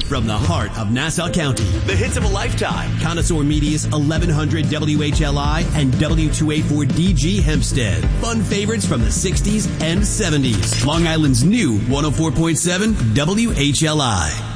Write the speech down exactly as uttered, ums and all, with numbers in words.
from the heart of Nassau County. The hits of a lifetime. Connoisseur Media's eleven hundred W H L I and W two eighty-four D G Hempstead. Fun favorites from the sixties and seventies. Long Island's new one oh four point seven W H L I.